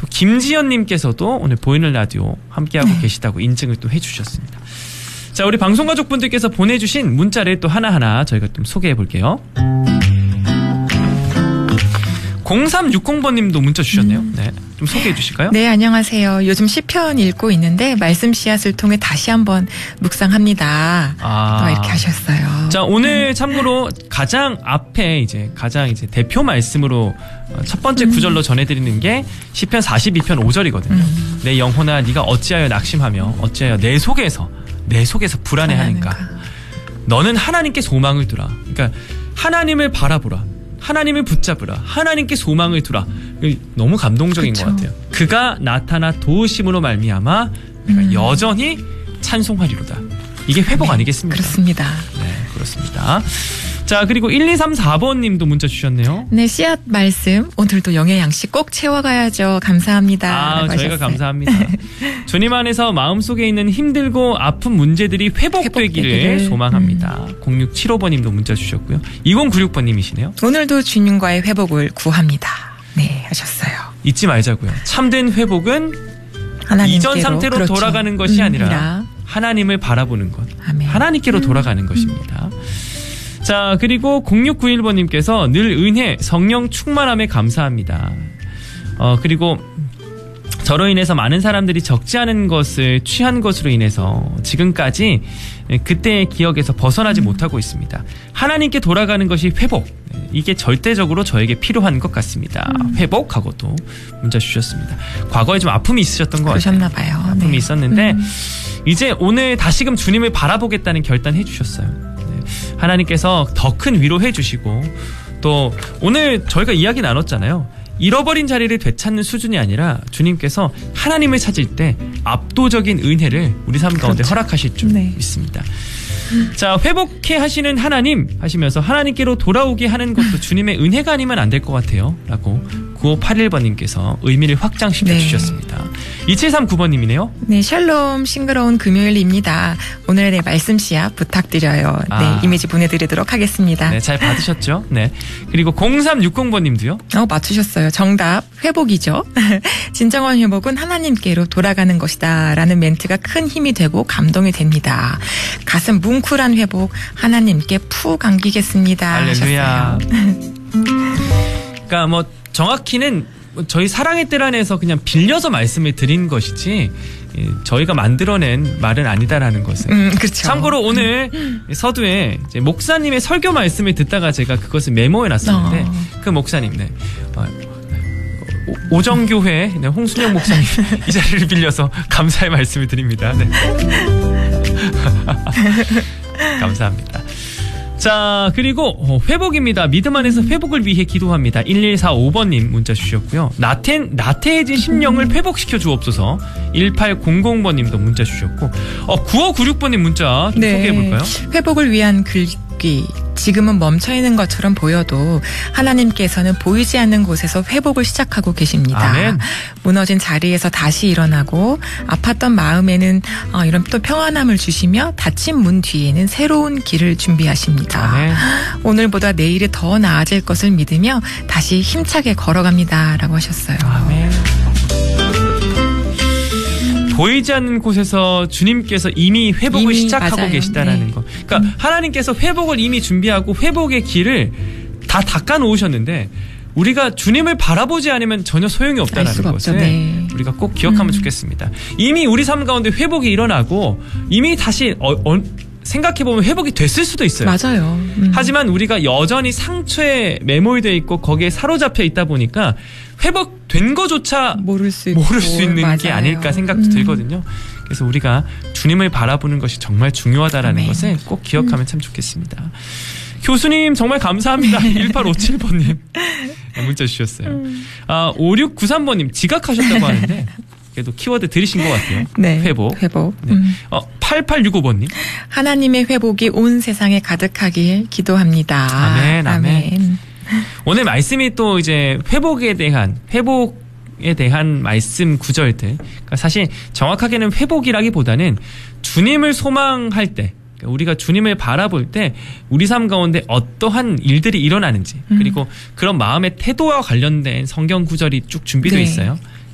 또 김지연님께서도 오늘 보이는 라디오 함께하고 계시다고 인증을 또 해주셨습니다. 자, 우리 방송가족분들께서 보내주신 문자를 또 하나하나 저희가 좀 소개해 볼게요. 0360번님도 문자 주셨네요. 네, 좀 소개해 주실까요? 네, 안녕하세요. 요즘 시편 읽고 있는데 말씀 씨앗을 통해 다시 한번 묵상합니다. 이렇게 하셨어요. 자, 오늘 참고로 가장 대표 말씀으로 첫 번째 구절로 전해드리는 게 시편 42편 5절이거든요. 내 영혼아, 네가 어찌하여 낙심하며 어찌하여 내 속에서 불안해하는가. 너는 하나님께 소망을 두라. 그러니까 하나님을 바라보라. 하나님을 붙잡으라. 하나님께 소망을 두라. 너무 감동적인 것 같아요. 그가 나타나 도우심으로 말미암아 내가 여전히 찬송하리로다. 이게 회복 아니겠습니까? 그렇습니다. 네, 그렇습니다. 자, 그리고 1234번님도 문자 주셨네요. 네, 씨앗 말씀 오늘도 영의 양식 꼭 채워가야죠. 감사합니다. 저희가 감사합니다. 주님 안에서 마음속에 있는 힘들고 아픈 문제들이 회복되기를 소망합니다. 0675번님도 문자 주셨고요. 2096번님이시네요. 오늘도 주님과의 회복을 구합니다. 네, 하셨어요. 잊지 말자고요. 참된 회복은 이전 상태로 돌아가는 것이 아니라 하나님을 바라보는 것. 아멘. 하나님께로 돌아가는 것입니다. 자, 그리고 0691번님께서 늘 은혜, 성령 충만함에 감사합니다. 그리고 저로 인해서 많은 사람들이 적지 않은 것을 취한 것으로 인해서 지금까지 그때의 기억에서 벗어나지 못하고 있습니다. 하나님께 돌아가는 것이 회복. 이게 절대적으로 저에게 필요한 것 같습니다. 회복하고도 문자 주셨습니다. 과거에 좀 아픔이 있으셨던 것 같아요. 그러셨나 봐요. 아픔이 있었는데 이제 오늘 다시금 주님을 바라보겠다는 결단해 주셨어요. 하나님께서 더 큰 위로해 주시고 또 오늘 저희가 이야기 나눴잖아요. 잃어버린 자리를 되찾는 수준이 아니라 주님께서 하나님을 찾을 때 압도적인 은혜를 우리 삶 가운데 허락하실 줄 믿습니다. 자, 회복해 하시는 하나님 하시면서 하나님께로 돌아오게 하는 것도 주님의 은혜가 아니면 안 될 것 같아요. 라고 9581번님께서 의미를 확장시켜 주셨습니다. 2739번님이네요. 네, 샬롬 싱그러운 금요일입니다. 오늘의 말씀 씨앗 부탁드려요. 네, 이미지 보내드리도록 하겠습니다. 네, 잘 받으셨죠? 네. 그리고 0360번님도요. 맞추셨어요. 정답 회복이죠. 진정한 회복은 하나님께로 돌아가는 것이다 라는 멘트가 큰 힘이 되고 감동이 됩니다. 가슴 뭉클한 회복 하나님께 푹 안기겠습니다. 할렐루야. 그러니까 뭐 정확히는 저희 사랑의 뜰 안에서 그냥 빌려서 말씀을 드린 것이지 저희가 만들어낸 말은 아니다라는 것을. 그렇죠. 참고로 오늘 서두에 이제 목사님의 설교 말씀을 듣다가 제가 그것을 메모해 놨었는데 그 목사님, 오정교회 홍순영 목사님 이 자리를 빌려서 감사의 말씀을 드립니다. 네. 감사합니다. 자, 그리고 회복입니다. 믿음 안에서 회복을 위해 기도합니다. 1145번님 문자 주셨고요. 나태해진 심령을 회복시켜 주옵소서. 1800번님도 문자 주셨고 9596번님 문자 좀 소개해볼까요? 회복을 위한 글귀. 지금은 멈춰있는 것처럼 보여도 하나님께서는 보이지 않는 곳에서 회복을 시작하고 계십니다. 아멘. 무너진 자리에서 다시 일어나고 아팠던 마음에는 이런 또 평안함을 주시며 닫힌 문 뒤에는 새로운 길을 준비하십니다. 아멘. 오늘보다 내일이 더 나아질 것을 믿으며 다시 힘차게 걸어갑니다. 라고 하셨어요. 아멘. 보이지 않는 곳에서 주님께서 이미 회복을 시작하고 맞아요. 계시다라는 거. 그러니까 하나님께서 회복을 이미 준비하고 회복의 길을 다 닦아 놓으셨는데 우리가 주님을 바라보지 않으면 전혀 소용이 없다라는 것을 우리가 꼭 기억하면 좋겠습니다. 이미 우리 삶 가운데 회복이 일어나고 이미 다시 생각해보면 회복이 됐을 수도 있어요. 맞아요. 하지만 우리가 여전히 상처에 매몰되어 있고 거기에 사로잡혀 있다 보니까 회복된 거조차 모를 수 있는 게 아닐까 생각도 들거든요. 그래서 우리가 주님을 바라보는 것이 정말 중요하다라는 것을 꼭 기억하면 참 좋겠습니다. 교수님 정말 감사합니다. 1857번님 문자 주셨어요. 5693번님 지각하셨다고 하는데 그래도 키워드 들으신 것 같아요. 네. 회복. 네. 8865번님. 하나님의 회복이 온 세상에 가득하길 기도합니다. 아멘, 아멘. 오늘 말씀이 또 이제 회복에 대한 말씀 구절들. 그러니까 사실 정확하게는 회복이라기보다는 주님을 소망할 때, 우리가 주님을 바라볼 때 우리 삶 가운데 어떠한 일들이 일어나는지 그리고 그런 마음의 태도와 관련된 성경 구절이 쭉 준비되어 있어요.